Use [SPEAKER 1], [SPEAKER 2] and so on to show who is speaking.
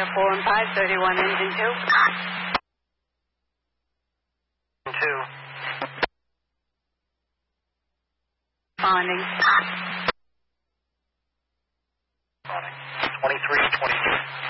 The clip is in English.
[SPEAKER 1] 4 and 5, 31, engine 2.
[SPEAKER 2] 2.
[SPEAKER 1] Responding.
[SPEAKER 2] 23.